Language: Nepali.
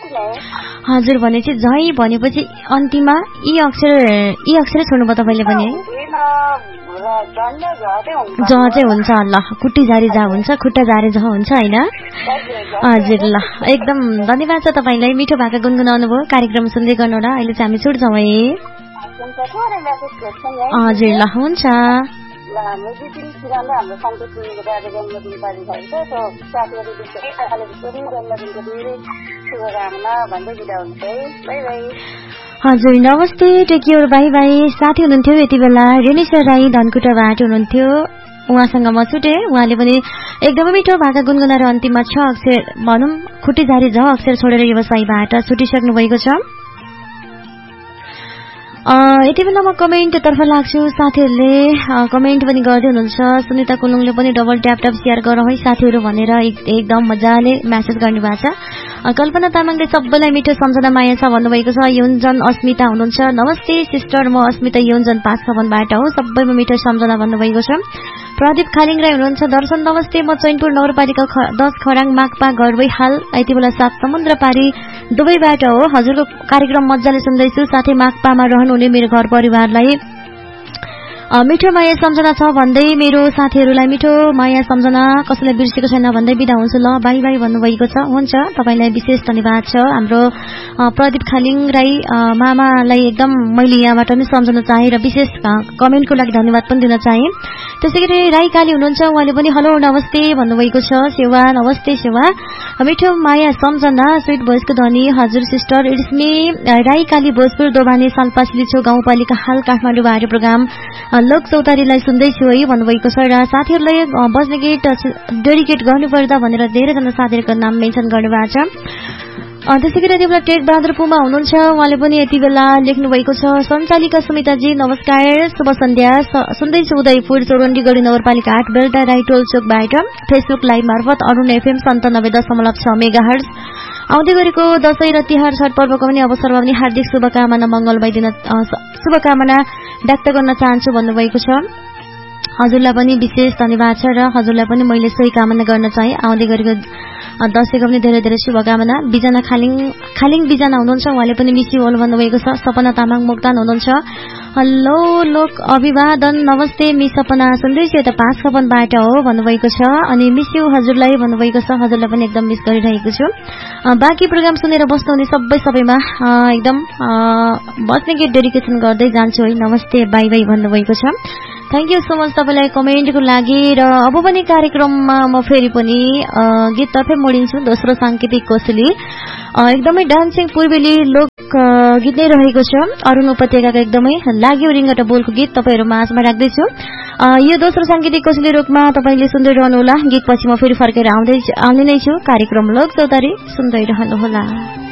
हजुर भनेपछि झै भनेपछि अन्तिममा ई अक्षर छोड्नुभयो तपाईँले पनि है ज चाहिँ हुन्छ ल कुट्टी झारी जा हुन्छ खुट्टा झारे झ हुन्छ होइन हजुर ल एकदम धन्यवाद छ तपाईँलाई मिठो भाका गुनगुनाउनु भयो कार्यक्रम सुन्दै गर्नु होला अहिले चाहिँ हामी छुट्छौँ है हजुर ल हुन्छ हजुर नमस्ते टेकियोर बाई बाई साथी हुनुहुन्थ्यो यति बेला रेणेश्वर राई धनकुटाबाट हुनुहुन्थ्यो उहाँसँग म छुटे उहाँले पनि एकदमै मिठो भाका गुनगुनाएर अन्तिममा 6 अक्षर भनौँ खुट्टी झारी झ अक्षर छोडेर व्यवसायबाट छुटिसक्नु भएको छ यति बेला म कमेन्टतर्फ लाग्छु साथीहरूले कमेन्ट पनि गर्दै हुनुहुन्छ सुनिता कुलुङले पनि डबल ट्याप ट्याप सेयर गरौँ है साथीहरू भनेर एकदम मजाले म्यासेज गर्नु भएको छ कल्पना तामाङले सबैलाई मिठो सम्झना माया छ भन्नुभएको छ योन्जन अस्मिता हुनुहुन्छ नमस्ते सिस्टर म अस्मिता योन्जन 557बाट हो सबैमा मिठो सम्झना भन्नुभएको छ प्रदीप खालिङ राई हुनुहुन्छ दर्शन नमस्ते म चैनपुर नगरपालिका 10 खराङ माकपा घरबै हाल यति बेला 7 समुद्र पारी दुबईबाट हो हजुरको कार्यक्रम मजाले सुन्दैछु साथै माकपामा रहनुहुने मेरो घर परिवारलाई मिठो माया सम्झना छ भन्दै मेरो साथीहरूलाई मिठो माया सम्झना कसैलाई बिर्सेको छैन भन्दै बिदा हुन्छु ल बाई बाई भन्नुभएको छ हुन्छ तपाईलाई विशेष धन्यवाद छ हाम्रो प्रदीप खालिङ राई मामालाई एकदम मैले यहाँबाट पनि सम्झन चाहे र विशेष कमेन्टको लागि धन्यवाद पनि दिन चाहे त्यसैगरी राई काली हुनुहुन्छ उहाँले पनि हेलो नमस्ते भन्नुभएको छ सेवा नमस्ते सेवा मिठो माया सम्झना स्वीट भोइसको ध्वनि हजुर सिस्टर इट्स मी राई काली भोजपुर दोबाने सालपासिली छो गाउँपालिका हाल काठमाडौँबाट प्रोग्राम लोक चौतारीलाई सुन्दैछु है भन्नुभएको छ र साथीहरूलाई बज्ने गीत डेडिकेट गर्नुपर्दा भनेर धेरैजना साथीहरूको नाम मेन्सन गर्नुभएको छ त्यसैगरी यति बेला टेक बहादुर पुमा हुनुहुन्छ उहाँले पनि यति बेला लेख्नु भएको छ सञ्चालिका सुमिताजी नमस्कार शुभ सन्ध्या सुन्दैछु उदयपुर चौरण्डी गढी नगरपालिका 8 बेल्टा राई टोल चोकबाट फेसबुक लाइभ मार्फत अरुण एफएम 97.6 मेगाहर्ज आउँदै गरेको दशैं र तिहार छठ पर्वको पनि अवसरमा पनि हार्दिक शुभकामना मंगलमय दिन शुभकामना व्यक्त गर्न चाहन्छु भन्नुभएको छ हजुरलाई पनि विशेष धन्यवाद छ र हजुरलाई पनि मैले सोही कामना गर्न चाहे आउँदै गरेको दशैंको पनि धेरै धेरै शुभकामना बिजना खालिङ बिजना हुनुहुन्छ उहाँले पनि मिस यु अल भन्नुभएको छ सपना तामाङ मोक्तान हुनुहुन्छ हेलो लोक अभिवादन नमस्ते मिस सपना सुन्दैछु यता 557बाट हो भन्नुभएको छ अनि मिस यु हजुरलाई भन्नुभएको छ हजुरलाई पनि एकदम मिस गरिरहेको छु बाँकी प्रोग्राम सुनेर बस्नुहुने सबैमा एकदम बस्ने गीत डेडिकेसन गर्दै जान्छु है नमस्ते बाई बाई भन्नुभएको छ थ्याङ्क यू सो मच तपाईलाई कमेन्टको लागि र अब पनि कार्यक्रममा म फेरि पनि गीततर्फै मोडिन्छु दोस्रो सांकेतिक कोसेली एकदमै डान्सिङ पूर्वेली लोक गीत नै रहेको छ अरुण उपत्यकाको एकदमै लाग्यो रिङ्गटा बोलको गीत तपाईहरु माझमा राख्दैछु यो दोस्रो सांकेतिक कोसेली रोकमा तपाईले सुन्दै रहनु होला गीतपछि म फेरि फर्केर आउने नै छु कार्यक्रम लोक चौतारी सुन्दै रहनु होला